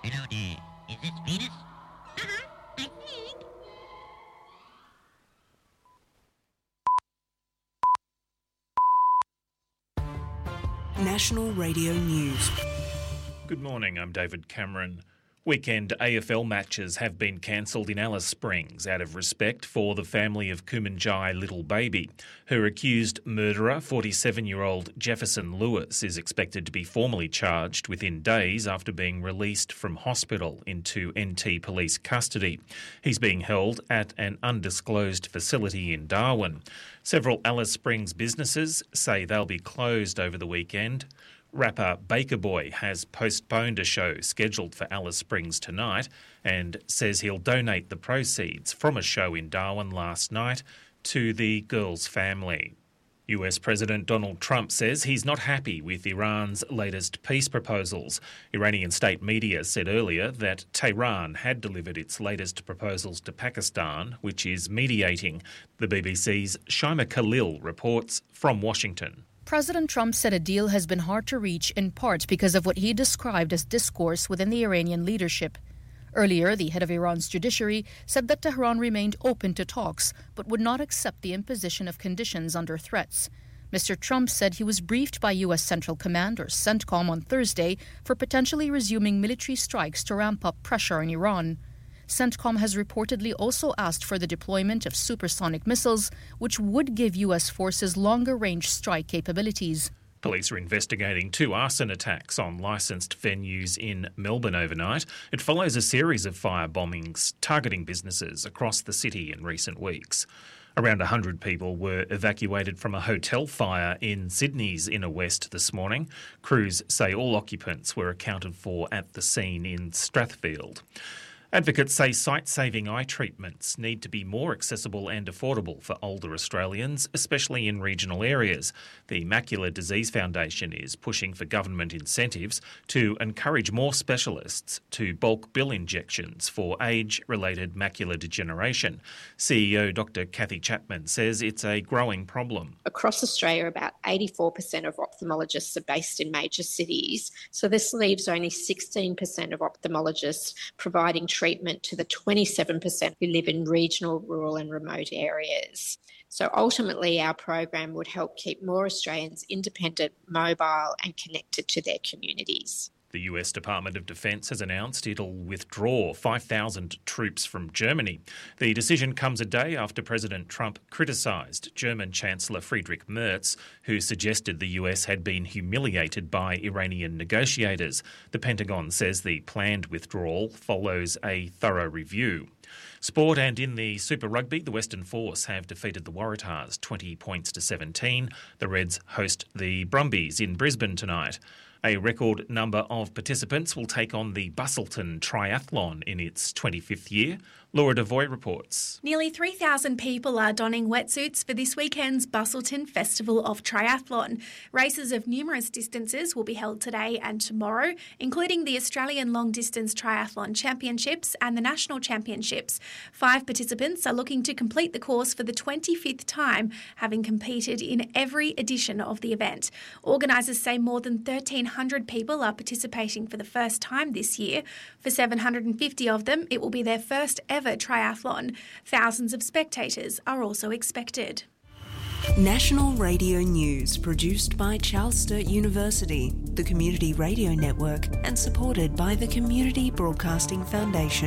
Hello there. Is this Venus? I think. National Radio News. Good morning, I'm David Cameron. Weekend AFL matches have been cancelled in Alice Springs out of respect for the family of Kumanjai Little Baby. Her accused murderer, 47-year-old Jefferson Lewis, is expected to be formally charged within days after being released from hospital into NT police custody. He's being held at an undisclosed facility in Darwin. Several Alice Springs businesses say they'll be closed over the weekend. Rapper Baker Boy has postponed a show scheduled for Alice Springs tonight and says he'll donate the proceeds from a show in Darwin last night to the girl's family. US President Donald Trump says he's not happy with Iran's latest peace proposals. Iranian state media said earlier that Tehran had delivered its latest proposals to Pakistan, which is mediating. The BBC's Shaima Khalil reports from Washington. President Trump said a deal has been hard to reach in part because of what he described as discourse within the Iranian leadership. Earlier, the head of Iran's judiciary said that Tehran remained open to talks but would not accept the imposition of conditions under threats. Mr. Trump said he was briefed by U.S. Central Command, or CENTCOM, on Thursday for potentially resuming military strikes to ramp up pressure on Iran. CENTCOM has reportedly also asked for the deployment of supersonic missiles, which would give U.S. forces longer-range strike capabilities. Police are investigating 2 arson attacks on licensed venues in Melbourne overnight. It follows a series of fire bombings targeting businesses across the city in recent weeks. Around 100 people were evacuated from a hotel fire in Sydney's inner west this morning. Crews say all occupants were accounted for at the scene in Strathfield. Advocates say sight-saving eye treatments need to be more accessible and affordable for older Australians, especially in regional areas. The Macular Disease Foundation is pushing for government incentives to encourage more specialists to bulk bill injections for age-related macular degeneration. CEO Dr. Kathy Chapman says it's a growing problem. Across Australia, about 84% of ophthalmologists are based in major cities, so this leaves only 16% of ophthalmologists providing treatment to the 27% who live in regional, rural and remote areas. So ultimately our program would help keep more Australians independent, mobile and connected to their communities. The US Department of Defence has announced it'll withdraw 5,000 troops from Germany. The decision comes a day after President Trump criticised German Chancellor Friedrich Merz, who suggested the US had been humiliated by Iranian negotiators. The Pentagon says the planned withdrawal follows a thorough review. Sport, and in the Super Rugby, the Western Force have defeated the Waratahs 20 points to 17. The Reds host the Brumbies in Brisbane tonight. A record number of participants will take on the Busselton Triathlon in its 25th year. Laura Devoy reports. Nearly 3,000 people are donning wetsuits for this weekend's Busselton Festival of Triathlon. Races of numerous distances will be held today and tomorrow, including the Australian Long Distance Triathlon Championships and the National Championships. 5 participants are looking to complete the course for the 25th time, having competed in every edition of the event. Organisers say more than 1,300 people are participating for the first time this year. For 750 of them, it will be their first ever triathlon. Thousands of spectators are also expected. National Radio News, produced by Charles Sturt University, the Community Radio Network, and supported by the Community Broadcasting Foundation.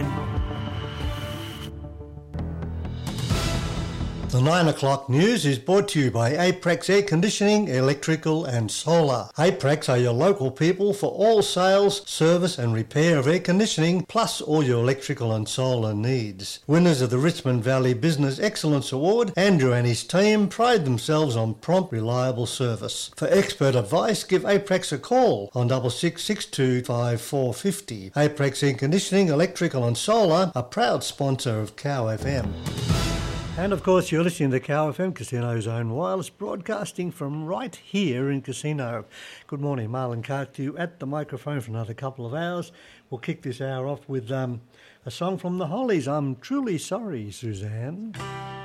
The 9 o'clock news is brought to you by Aprex Air Conditioning, Electrical and Solar. Aprex are your local people for all sales, service and repair of air conditioning, plus all your electrical and solar needs. Winners of the Richmond Valley Business Excellence Award, Andrew and his team pride themselves on prompt, reliable service. For expert advice, give Aprex a call on 6662 5450. Aprex Air Conditioning, Electrical and Solar, a proud sponsor of Cow FM. And of course, you're listening to Cow FM, Casino's own wireless, broadcasting from right here in Casino. Good morning, Marlon Carr to you at the microphone for another couple of hours. We'll kick this hour off with a song from the Hollies. I'm truly sorry, Suzanne.